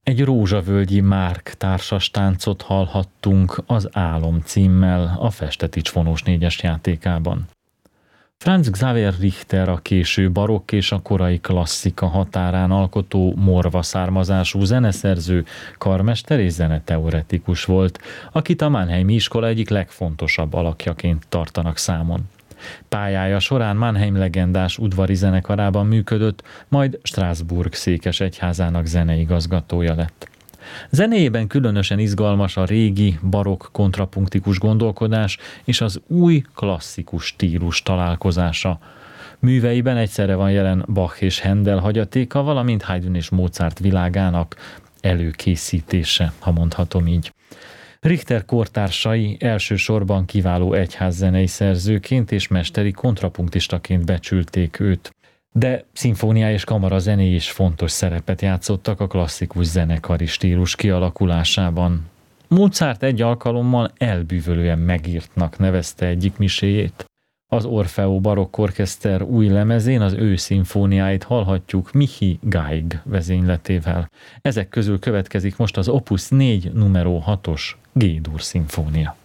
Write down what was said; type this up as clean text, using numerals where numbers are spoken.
Egy rózsavölgyi Márk társas táncot hallhattunk az Álom címmel a Festetics fonós négyes játékában. Franz Xaver Richter a késő barokk és a korai klasszika határán alkotó morva származású zeneszerző, karmester és zeneteoretikus volt, akit a Mannheimi iskola egyik legfontosabb alakjaként tartanak számon. Pályája során Mannheim legendás udvari zenekarában működött, majd Strasbourg székesegyházának zeneigazgatója lett. Zenéjében különösen izgalmas a régi, barokk kontrapunktikus gondolkodás és az új klasszikus stílus találkozása. Műveiben egyszerre van jelen Bach és Händel hagyatéka, valamint Haydn és Mozart világának előkészítése, ha mondhatom így. Richter kortársai elsősorban kiváló egyházzenei szerzőként és mesteri kontrapunktistaként becsülték őt. De szimfónia és kamarazené is fontos szerepet játszottak a klasszikus zenekari stílus kialakulásában. Mozart egy alkalommal elbűvölően megírtnak nevezte egyik miséjét. Az Orfeo barokk orkeszter új lemezén az ő szimfóniáit hallhatjuk Michi Geig vezényletével. Ezek közül következik most az Opus 4 numero 6-os G-dur szimfónia.